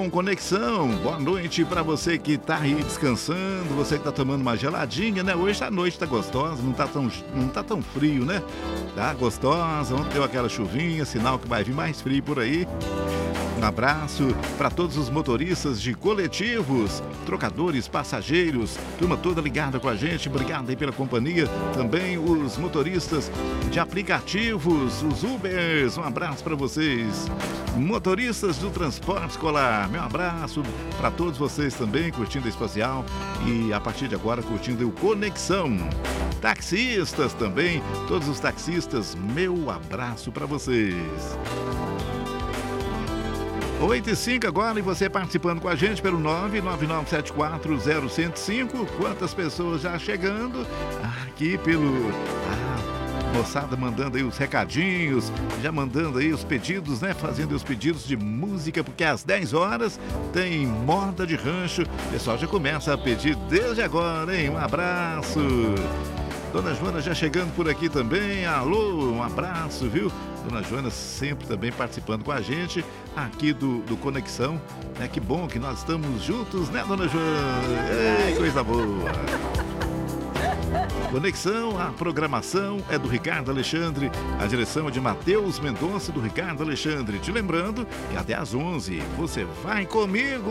com Conexão. Boa noite para você que tá aí descansando, você que tá tomando uma geladinha, né? Hoje a noite tá gostosa, não tá tão frio, né? Tá gostosa, ontem deu aquela chuvinha, sinal que vai vir mais frio por aí. Um abraço para todos os motoristas de coletivos, trocadores, passageiros, turma toda ligada com a gente, obrigado aí pela companhia. Também os motoristas de aplicativos, os Ubers, um abraço para vocês. Motoristas do transporte escolar, meu abraço para todos vocês também, curtindo a Espacial e a partir de agora curtindo o Conexão. Taxistas também, todos os taxistas, meu abraço para vocês. 8h05 agora e você participando com a gente pelo 999740105. Quantas pessoas já chegando aqui pelo... moçada mandando aí os recadinhos, já mandando aí os pedidos, né? Fazendo os pedidos de música, porque às 10 horas tem Moda de Rancho. O pessoal já começa a pedir desde agora, hein? Um abraço. Dona Joana já chegando por aqui também. Alô, um abraço, viu? Dona Joana sempre também participando com a gente aqui do Conexão, né? Que bom que nós estamos juntos, né, Dona Joana? Ei, coisa boa! Conexão, a programação é do Ricardo Alexandre, a direção é de Matheus Mendonça do Ricardo Alexandre. Te lembrando que até às 11 você vai comigo!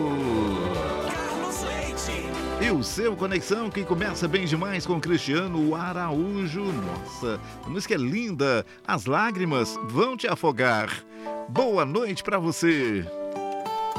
E o seu Conexão, que começa bem demais com Cristiano Araújo. Nossa, a música é linda. As lágrimas vão te afogar. Boa noite pra você.